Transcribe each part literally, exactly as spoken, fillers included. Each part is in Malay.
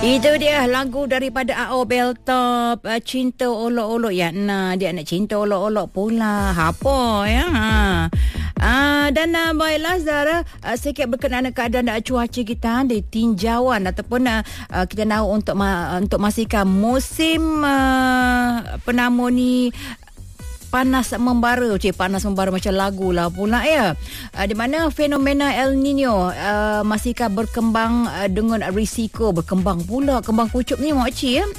Itu dia lagu daripada A O Beltop, uh, Cinta Olok-Olok ya. Nah, dia nak cinta olok-olok pula. Apa ya? Ha. Uh, dan uh, baiklah Zara, uh, sedikit berkenaan keadaan uh, cuaca kita di tinjauan ataupun uh, uh, kita tahu untuk ma- untuk memastikan musim uh, penama ni panas membara, cik panas membara macam lagu lah pula ya. Uh, di mana fenomena El Nino uh, masihkah berkembang uh, dengan risiko berkembang pula kembang pucuk ni mak cik ya.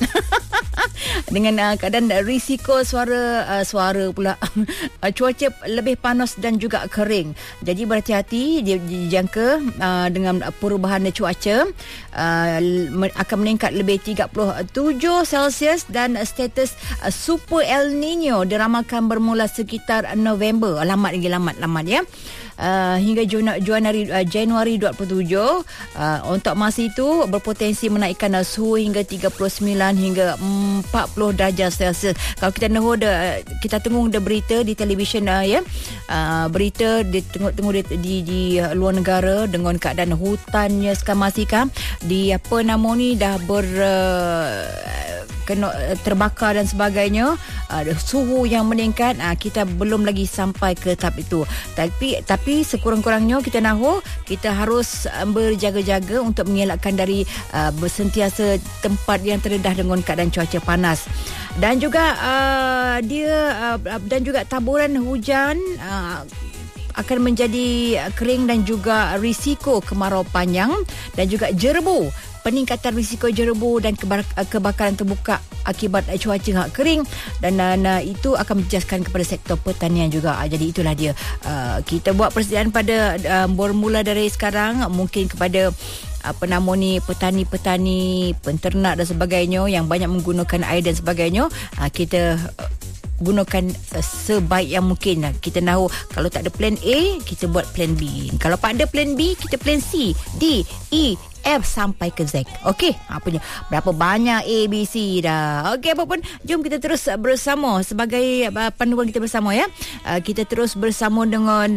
Dengan uh, keadaan risiko suara uh, suara pula uh, cuaca lebih panas dan juga kering. Jadi berhati-hati dia dijangka uh, dengan perubahan cuaca uh, akan meningkat lebih tiga puluh tujuh Celsius dan status uh, Super El Nino diramalkan bermula sekitar November. Lamat lagi lamat lamat ya. Uh, hingga Januari uh, Januari dua puluh tujuh uh, untuk masa itu berpotensi menaikkan uh, suhu hingga tiga puluh sembilan hingga empat puluh darjah Celsius. Kalau kita tengok uh, kita tengok the berita di televisyen uh, ya. Uh, berita di tengok-tengok di, di di luar negara dengan keadaan hutannya sekarang masih kan di apa nama ni dah ber uh, kena terbakar dan sebagainya, uh, suhu yang meningkat, uh, kita belum lagi sampai ke tahap itu. Tapi tapi sekurang-kurangnya kita nahu kita harus uh, berjaga-jaga untuk mengelakkan dari uh, bersentiasa tempat yang terdedah dengan keadaan cuaca panas. Dan juga uh, dia uh, dan juga taburan hujan uh, akan menjadi kering dan juga risiko kemarau panjang dan juga jerebu. Peningkatan risiko jerebu dan kebakaran terbuka akibat cuaca hak kering dan uh, itu akan menjejaskan kepada sektor pertanian juga. Uh, jadi itulah dia. Uh, kita buat persediaan pada uh, bermula dari sekarang mungkin kepada apa nama ni petani-petani, penternak dan sebagainya yang banyak menggunakan air dan sebagainya. Uh, kita uh, gunakan uh, sebaik yang mungkin. Kita tahu kalau tak ada plan A, kita buat plan B. Kalau tak ada plan B, kita plan C, D, E, F sampai ke Z. Okey, apa punya berapa banyak A B C dah. Okey, apa pun jom kita terus bersama sebagai uh, panduan kita bersama ya. Uh, kita terus bersama dengan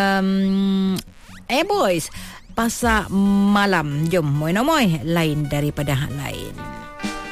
um, Air Boys Pasar Malam. Jom moy-moy lain daripada hal lain.